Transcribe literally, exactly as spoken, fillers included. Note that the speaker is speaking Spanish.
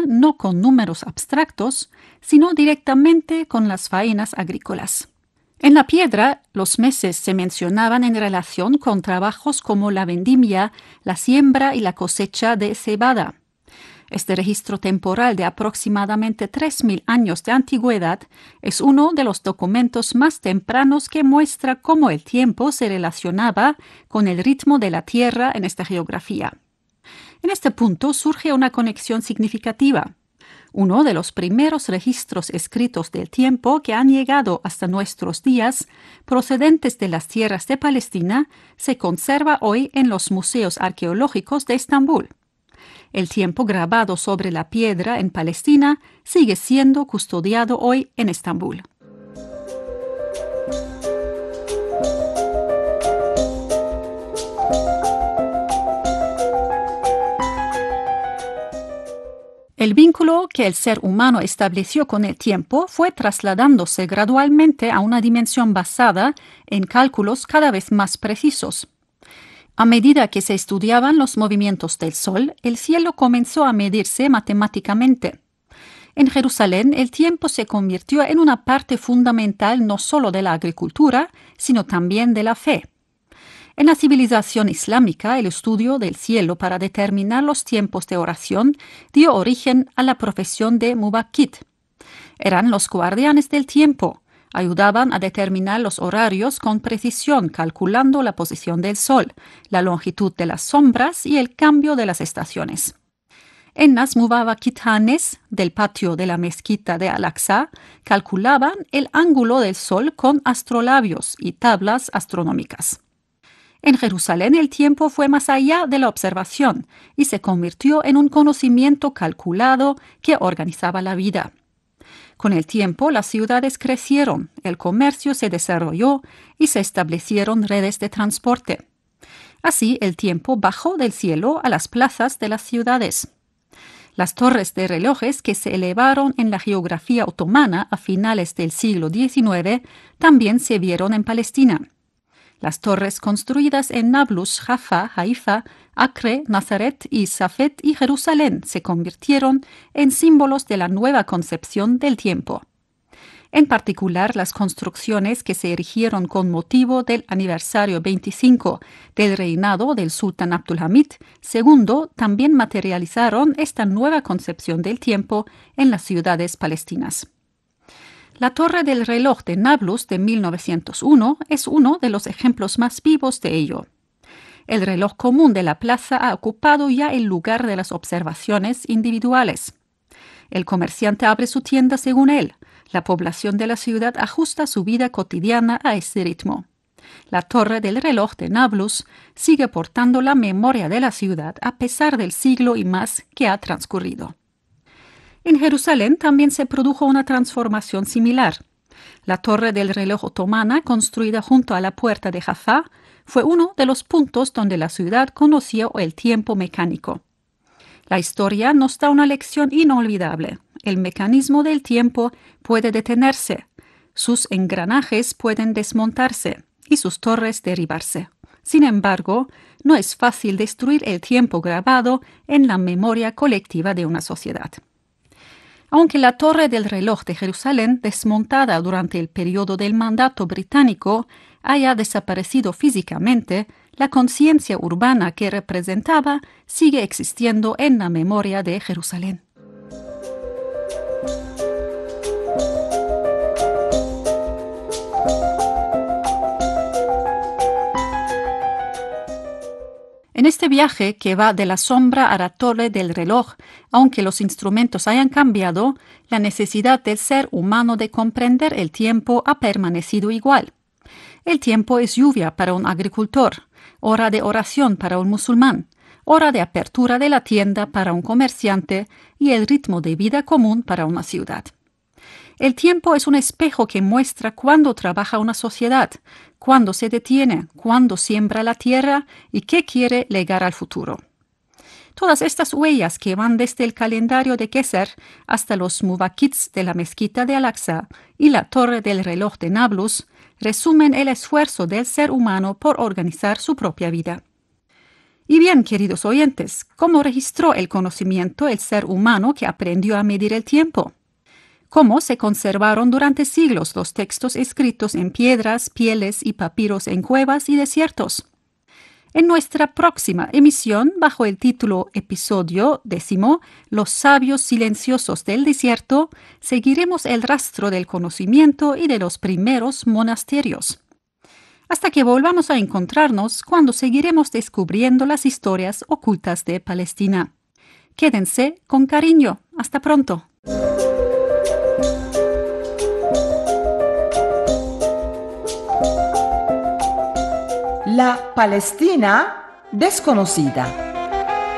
no con números abstractos, sino directamente con las faenas agrícolas. En la piedra, los meses se mencionaban en relación con trabajos como la vendimia, la siembra y la cosecha de cebada. Este registro temporal de aproximadamente tres mil años de antigüedad es uno de los documentos más tempranos que muestra cómo el tiempo se relacionaba con el ritmo de la Tierra en esta geografía. En este punto surge una conexión significativa. Uno de los primeros registros escritos del tiempo que han llegado hasta nuestros días, procedentes de las tierras de Palestina, se conserva hoy en los museos arqueológicos de Estambul. El tiempo grabado sobre la piedra en Palestina sigue siendo custodiado hoy en Estambul. El vínculo que el ser humano estableció con el tiempo fue trasladándose gradualmente a una dimensión basada en cálculos cada vez más precisos. A medida que se estudiaban los movimientos del Sol, el cielo comenzó a medirse matemáticamente. En Jerusalén, el tiempo se convirtió en una parte fundamental no solo de la agricultura, sino también de la fe. En la civilización islámica, el estudio del cielo para determinar los tiempos de oración dio origen a la profesión de mubaquit. Eran los guardianes del tiempo. Ayudaban a determinar los horarios con precisión, calculando la posición del sol, la longitud de las sombras y el cambio de las estaciones. En las mubakitanes del patio de la mezquita de Al-Aqsa, calculaban el ángulo del sol con astrolabios y tablas astronómicas. En Jerusalén el tiempo fue más allá de la observación y se convirtió en un conocimiento calculado que organizaba la vida. Con el tiempo, las ciudades crecieron, el comercio se desarrolló y se establecieron redes de transporte. Así, el tiempo bajó del cielo a las plazas de las ciudades. Las torres de relojes que se elevaron en la geografía otomana a finales del siglo diecinueve también se vieron en Palestina. Las torres construidas en Nablus, Jaffa, Haifa, Acre, Nazaret y Safed y Jerusalén se convirtieron en símbolos de la nueva concepción del tiempo. En particular, las construcciones que se erigieron con motivo del aniversario veinticinco del reinado del sultán Abdulhamid segundo también materializaron esta nueva concepción del tiempo en las ciudades palestinas. La torre del reloj de Nablus de mil novecientos uno es uno de los ejemplos más vivos de ello. El reloj común de la plaza ha ocupado ya el lugar de las observaciones individuales. El comerciante abre su tienda según él. La población de la ciudad ajusta su vida cotidiana a ese ritmo. La torre del reloj de Nablus sigue portando la memoria de la ciudad a pesar del siglo y más que ha transcurrido. En Jerusalén también se produjo una transformación similar. La torre del reloj otomana, construida junto a la puerta de Jaffa, fue uno de los puntos donde la ciudad conoció el tiempo mecánico. La historia nos da una lección inolvidable. El mecanismo del tiempo puede detenerse, sus engranajes pueden desmontarse y sus torres derribarse. Sin embargo, no es fácil destruir el tiempo grabado en la memoria colectiva de una sociedad. Aunque la torre del reloj de Jerusalén, desmontada durante el periodo del mandato británico, haya desaparecido físicamente, la conciencia urbana que representaba sigue existiendo en la memoria de Jerusalén. En este viaje que va de la sombra a la torre del reloj, aunque los instrumentos hayan cambiado, la necesidad del ser humano de comprender el tiempo ha permanecido igual. El tiempo es lluvia para un agricultor, hora de oración para un musulmán, hora de apertura de la tienda para un comerciante y el ritmo de vida común para una ciudad. El tiempo es un espejo que muestra cuándo trabaja una sociedad, cuándo se detiene, cuándo siembra la tierra y qué quiere legar al futuro. Todas estas huellas que van desde el calendario de Keser hasta los mubakits de la mezquita de Al-Aqsa y la torre del reloj de Nablus resumen el esfuerzo del ser humano por organizar su propia vida. Y bien, queridos oyentes, ¿cómo registró el conocimiento el ser humano que aprendió a medir el tiempo? ¿Cómo se conservaron durante siglos los textos escritos en piedras, pieles y papiros en cuevas y desiertos? En nuestra próxima emisión, bajo el título Episodio décimo, Los sabios silenciosos del desierto, seguiremos el rastro del conocimiento y de los primeros monasterios. Hasta que volvamos a encontrarnos cuando seguiremos descubriendo las historias ocultas de Palestina. Quédense con cariño. Hasta pronto. La Palestina desconocida.